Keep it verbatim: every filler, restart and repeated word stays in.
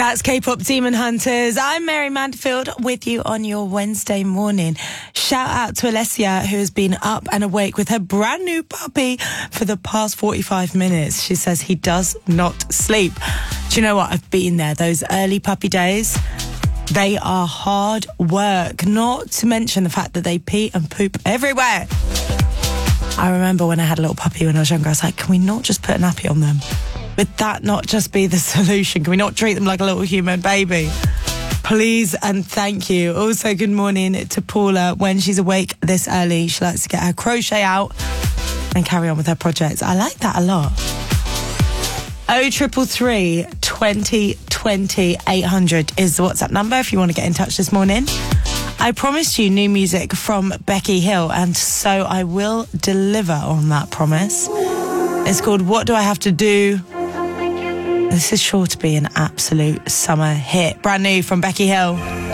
That's K-pop Demon Hunters. I'm Mary Manfield with you on your Wednesday morning. Shout out to Alessia, who has been up and awake with her brand new puppy for the past forty-five minutes. She says he does not sleep. Do you know what? I've been there. Those early puppy days, they are hard work, not to mention the fact that they pee and poop everywhere. I remember when I had a little puppy when I was younger, I was like, can we not just put a nappy on them? Would that not just be the solution? Can we not treat them like a little human baby? Please and thank you. Also, good morning to Paula. When she's awake this early, she likes to get her crochet out and carry on with her projects. I like that a lot. oh triple three, twenty, twenty, eight hundred is the WhatsApp number if you want to get in touch this morning. I promised you new music from Becky Hill, and so I will deliver on that promise. It's called What Do I Have to Do? This is sure to be an absolute summer hit. Brand new from Becky Hill.